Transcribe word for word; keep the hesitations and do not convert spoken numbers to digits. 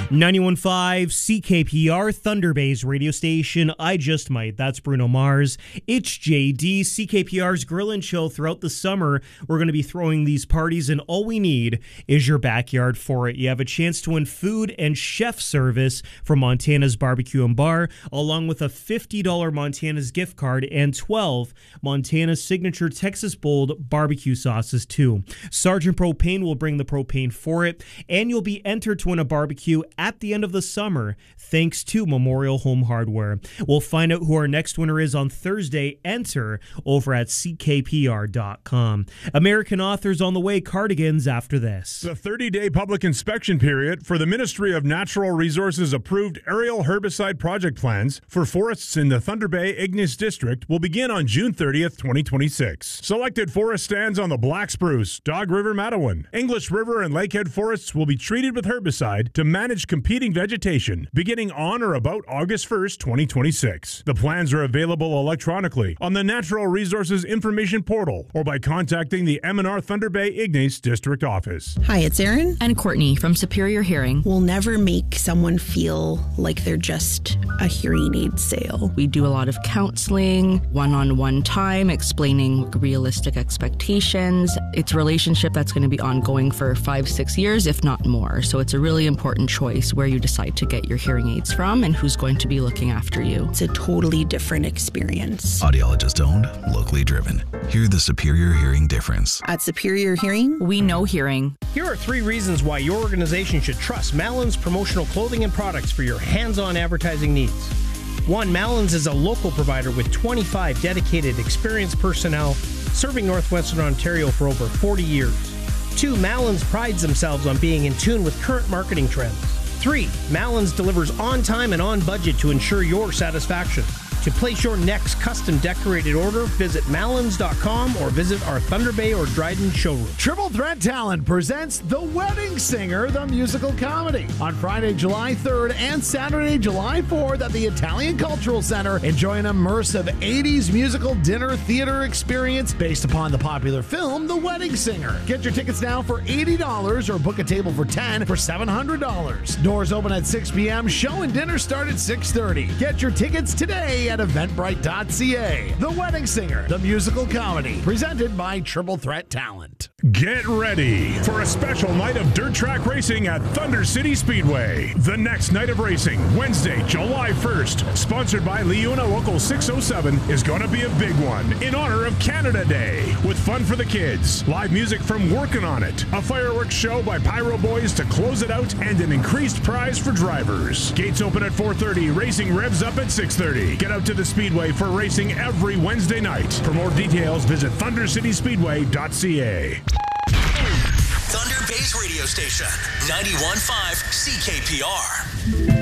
ninety-one point five C K P R, Thunder Bay's radio station. I just might. That's Bruno Mars. It's J D. C K P R's Grill and Chill throughout the summer. We're going to be throwing these parties, and all we need is your backyard for it. You have a chance to win food and chef service from Montana's Barbecue and Bar, along with a fifty dollars Montana's gift card and twelve Montana's signature Texas Bold barbecue sauces, too. Sergeant Propane will bring the propane for it, and you'll be entered to win a barbecue at the end of the summer, thanks to Memorial Home Hardware. We'll find out who our next winner is on Thursday. Enter over at C K P R dot com. American Authors on the way, Cardigans after this. The thirty-day public inspection period for the Ministry of Natural Resources approved aerial herbicide project plans for forests in the Thunder Bay Ignis District will begin on June thirtieth, twenty twenty-six. Selected forest stands on the Black Spruce, Dog River Matawan, English River, and Lakehead forests will be treated with herbicide to manage competing vegetation beginning on or about August first, twenty twenty-six. The plans are available electronically on the Natural Resources Information Portal or by contacting the M and R Thunder Bay Ignis District Office. Hi, it's Erin and Courtney from Superior Hearing. We'll never make someone feel like they're just a hearing aid sale. We do a lot of counseling, one-on-one time, explaining realistic expectations. It's a relationship that's going to be ongoing for five, six years, if not more. So it's a really important choice where you decide to get your hearing aids from and who's going to be looking after you. It's a totally different experience. Audiologist owned, locally driven. Hear the Superior Hearing difference. At Superior Hearing, we know hearing. Here are three reasons why your organization should trust Malins promotional clothing and products for your hands-on advertising needs. One, Malins is a local provider with twenty-five dedicated, experienced personnel serving Northwestern Ontario for over forty years. Two, Malins prides themselves on being in tune with current marketing trends. Three, Malins delivers on time and on budget to ensure your satisfaction. To place your next custom decorated order, visit malins dot com or visit our Thunder Bay or Dryden showroom. Triple Threat Talent presents The Wedding Singer, the musical comedy, on Friday, July third and Saturday, July fourth at the Italian Cultural Center. Enjoy an immersive eighties musical dinner theater experience based upon the popular film The Wedding Singer. Get your tickets now for eighty dollars or book a table for ten dollars for seven hundred dollars. Doors open at six p.m. Show and dinner start at six thirty. Get your tickets today at eventbrite dot c a. The Wedding Singer, the musical comedy, presented by Triple Threat Talent. Get ready for a special night of dirt track racing at Thunder City Speedway. The next night of racing, Wednesday, July first, sponsored by Leuna Local six oh seven, is going to be a big one in honor of Canada Day, with fun for the kids, live music from Working On It, a fireworks show by Pyro Boys to close it out, and an increased prize for drivers. Gates open at four thirty, racing revs up at six thirty. Get out to the Speedway for racing every Wednesday night. For more details, visit thunder city speedway dot c a. Thunder Bay's radio station, ninety-one point five C K P R.